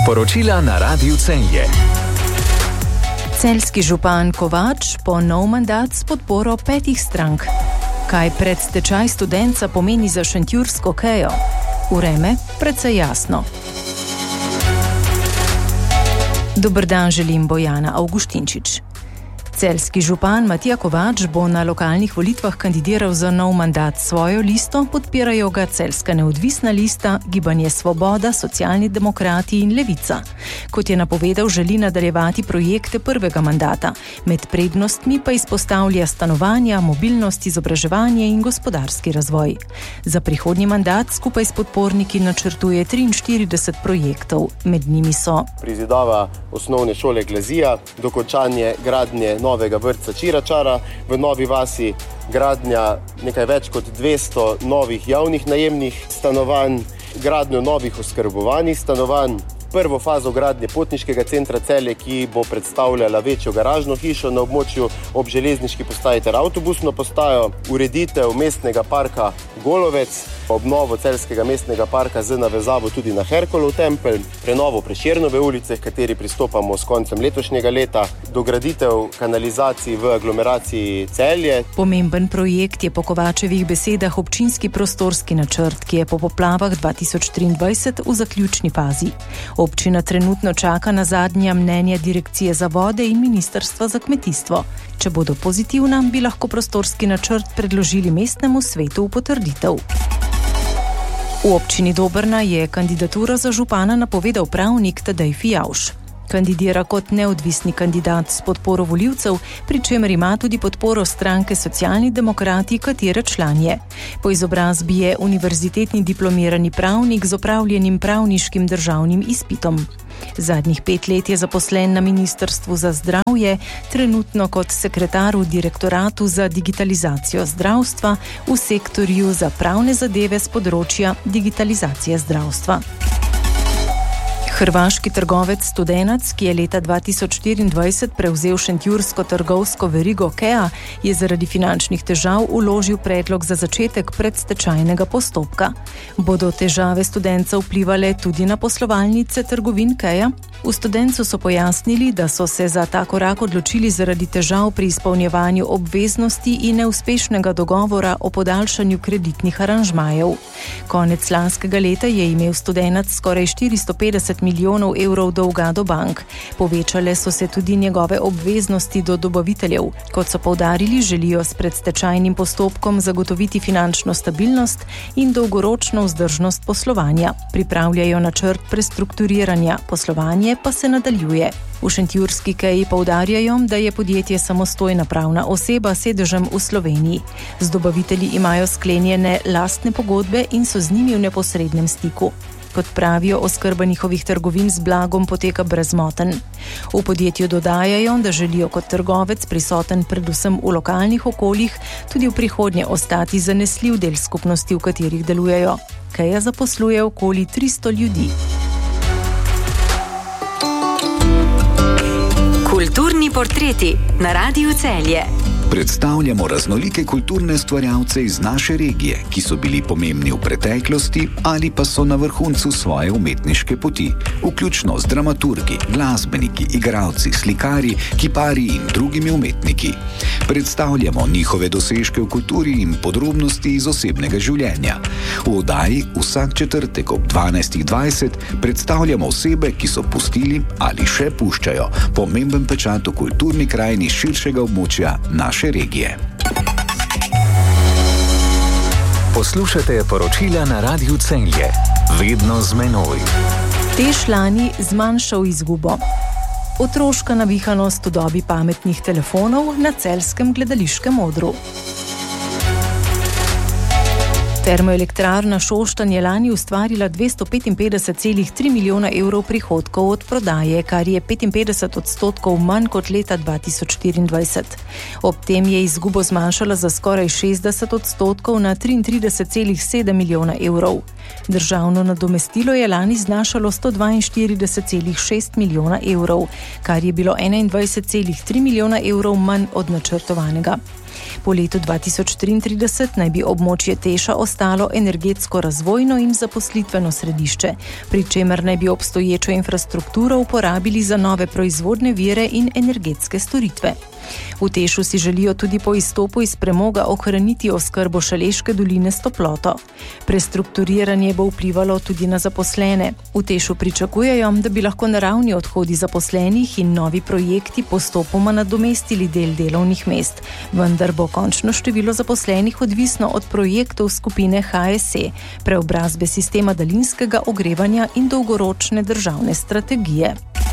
Poročila na Radiu Celje. Celjski župan Kovač po nov mandat s podporo 5 strank. Kaj predstečaj Studenca pomeni za šentjursko Kejo? Vreme precej jasno. Dober dan želim, Bojana Avguštinčič. Celjski župan Matija Kovač bo na lokalnih volitvah kandidiral za nov mandat. Svojo listo podpirajo ga Celjska neodvisna lista, Gibanje Svoboda, Socialni demokrati in Levica. Kot je napovedal, želi nadaljevati projekte prvega mandata. Med prednostmi pa izpostavlja stanovanja, mobilnost, izobraževanje in gospodarski razvoj. Za prihodnji mandat skupaj s podporniki načrtuje 43 projektov. Med njimi so prizidava osnovne šole Glazija, dokončanje gradnje novega vrtca Čiračara, v Novi vasi gradnja nekaj več kot 200 novih javnih najemnih stanovanj, gradnjo novih oskrbovanih stanovanj, prvo fazo gradnje potniškega centra Celje, ki bo predstavljala večjo garažno hišo na območju ob železniški postaji ter avtobusno postajo, ureditev mestnega parka Golovec, obnovo Celjskega mestnega parka z navezavo tudi na Herkulov tempelj, prenovo Prešernove ulice, k kateri pristopamo s koncem letošnjega leta, dograditev kanalizacij v aglomeraciji Celje. Pomemben projekt je po Kovačevih besedah občinski prostorski načrt, ki je po poplavah 2023 v zaključni fazi. Občina trenutno čaka na zadnja mnenja Direkcije za vode in Ministrstva za kmetijstvo. Če bodo pozitivna, bi lahko prostorski načrt predložili mestnemu svetu v potrditev. V občini Dobrna je kandidaturo za župana napovedal pravnik Tadej Fijavž. Kandidira kot neodvisni kandidat s podporo volivcev, pri čemer ima tudi podporo stranke Socialni demokrati, katere član je. Po izobrazbi je univerzitetni diplomirani pravnik z opravljenim pravniškim državnim izpitom. Zadnjih 5 let je zaposlen na Ministrstvu za zdravje, trenutno kot sekretar v Direktoratu za digitalizacijo zdravstva v sektorju za pravne zadeve z področja digitalizacije zdravstva. Hrvaški trgovec Studenac, ki je leta 2024 prevzel šentjursko trgovsko verigo Kea, je zaradi finančnih težav vložil predlog za začetek predstečajnega postopka. Bodo težave Studenca vplivale tudi na poslovalnice trgovin Kea? V Studencu so pojasnili, da so se za ta korak odločili zaradi težav pri izpolnjevanju obveznosti in neuspešnega dogovora o podaljšanju kreditnih aranžmajev. Konec lanskega leta je imel Studenac skoraj 450 milijonov evrov dolga do bank. Povečale so se tudi njegove obveznosti do dobaviteljev. Kot so poudarili, želijo s predstečajnim postopkom zagotoviti finančno stabilnost in dolgoročno vzdržnost poslovanja. Pripravljajo načrt prestrukturiranja, poslovanje pa se nadaljuje. V šentjurski Keji poudarjajo, da je podjetje samostojna pravna oseba s sedežem v Sloveniji. Z dobavitelji imajo sklenjene lastne pogodbe in so z njimi v neposrednem stiku. Kot pravijo, oskrba njihovih trgovin z blagom poteka brezmoten. V podjetju dodajajo, da želijo kot trgovec prisoten predvsem v lokalnih okoljih tudi v prihodnje ostati zanesljiv del skupnosti, v katerih delujejo. Keja zaposluje okoli 300 ljudi. Kulturni portreti na Radiu Celje. Predstavljamo raznolike kulturne ustvarjalce iz naše regije, ki so bili pomembni v preteklosti ali pa so na vrhuncu svoje umetniške poti, vključno z dramaturgi, glasbeniki, igralci, slikarji, kiparji in drugimi umetniki. Predstavljamo njihove dosežke v kulturi in podrobnosti iz osebnega življenja. V oddaji vsak četrtek ob 12:20 predstavljamo osebe, ki so pustili ali še puščajo pomemben pečat v kulturni krajini širšega območja naše regije. Poslušate poročila na Radiu Celje. Vedno z menoj. Teš lani zmanjšal izgubo. Otroška navihanost v dobi pametnih telefonov na celjskem gledališkem odru. Termoelektrarna Šoštanj je lani ustvarila 255,3 milijona evrov prihodkov od prodaje, kar je 55% manj kot leta 2024. Ob tem je izgubo zmanjšala za skoraj 60% na 33,7 milijona evrov. Državno nadomestilo je lani znašalo 142,6 milijona evrov, kar je bilo 21,3 milijona evrov manj od načrtovanega. Po letu 2033 naj bi območje Teša ostalo postalo energetsko razvojno in zaposlitveno središče, pri čemer naj bi obstoječo infrastrukturo uporabili za nove proizvodne vire in energetske storitve. V Tešu si želijo tudi po izstopu iz premoga ohraniti oskrbo Šaleške doline s toploto. Prestrukturiranje bo vplivalo tudi na zaposlene. V Tešu pričakujejo, da bi lahko naravni odhodi zaposlenih in novi projekti postopoma nadomestili del delovnih mest, vendar bo končno število zaposlenih odvisno od projektov skupine HSE, preobrazbe sistema daljinskega ogrevanja in dolgoročne državne strategije.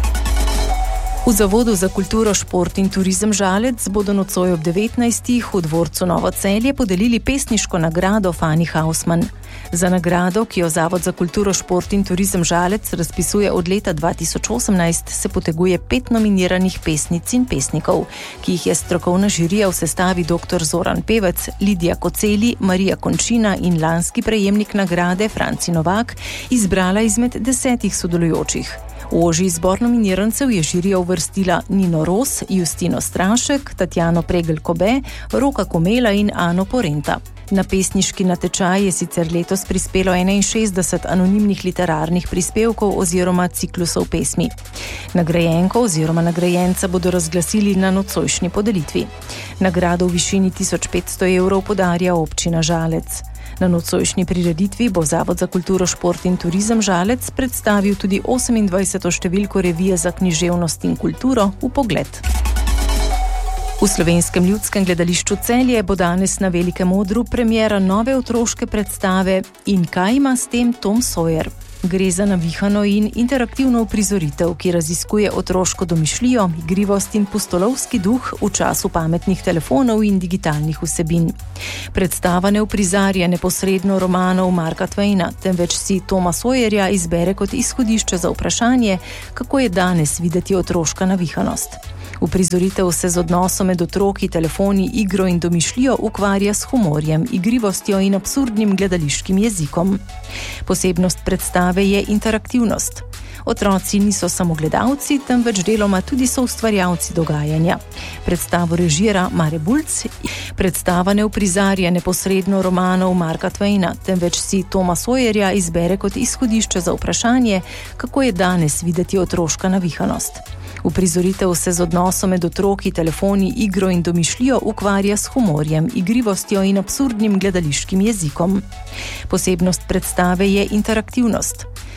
V Zavodu za kulturo, šport in turizem Žalec bodo nocoj ob 19. v dvorcu Novo Celje podelili pesniško nagrado Fani Hausmann. Za nagrado, ki jo Zavod za kulturo, šport in turizem Žalec razpisuje od leta 2018, se poteguje 5 nominiranih pesnic in pesnikov, ki jih je strokovna žirija v sestavi dr. Zoran Pevec, Lidija Koceli, Marija Končina in lanski prejemnik nagrade Franci Novak izbrala izmed 10 sodelujočih. V ožji izbor nominirancev je žirija uvrstila Nino Ros, Justino Strašek, Tatjano Pregl-Kobe, Roka Komela in Ano Porenta. Na pesniški natečaj je sicer letos prispelo 61 anonimnih literarnih prispevkov oziroma ciklusov pesmi. Nagrajenko oziroma nagrajenca bodo razglasili na nocojšnji podelitvi. Nagrado v višini 1500 evrov podarja občina Žalec. Na nocojšnji prireditvi bo Zavod za kulturo, šport in turizem Žalec predstavil tudi 28. številko revije za književnost in kulturo Vpogled. V Slovenskem ljudskem gledališču Celje bo danes na Velikem odru premiera nove otroške predstave In kaj ima s tem Tom Sawyer? Gre za navihano in interaktivno uprizoritev, ki raziskuje otroško domišljijo, igrivost in pustolovski duh v času pametnih telefonov in digitalnih vsebin. Predstava ne uprizarja neposredno romanov Marka Twaina, temveč si Toma Sawyerja izbere kot izhodišče za vprašanje, kako je danes videti otroška navihanost. Uprizoritev se z odnosom med otroki, telefoni, igro in domišljijo ukvarja s humorjem, igrivostjo in absurdnim gledališkim jezikom. Posebnost predstave je interaktivnost. Otroci niso samo gledalci, temveč deloma tudi soustvarjalci dogajanja. Predstavo režira Mare Bulc. Predstava ne uprizarja neposredno romanov Marka Twaina, temveč si Toma Sawyerja izbere kot izhodišče za vprašanje, kako je danes videti otroška navihanost. Uprizoritev se z odnosom med otroki, telefoni, igro in domišljijo ukvarja s humorjem, igrivostjo in absurdnim gledališkim jezikom. Posebnost predstave je interaktivnost.